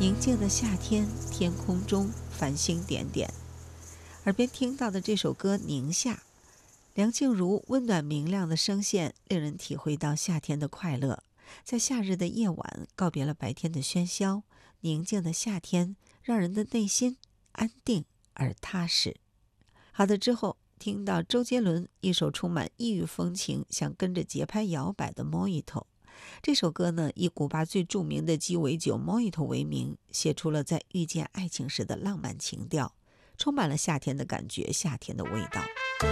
宁静的夏天，天空中繁星点点。耳边听到的这首歌《宁夏》，梁静茹温暖明亮的声线，令人体会到夏天的快乐。在夏日的夜晚，告别了白天的喧嚣，宁静的夏天让人的内心安定而踏实。好的，之后听到周杰伦一首充满异域风情，想跟着节拍摇摆的 Mojito。这首歌呢，以古巴最著名的鸡尾酒 Mojito 为名，写出了在遇见爱情时的浪漫情调，充满了夏天的感觉，夏天的味道。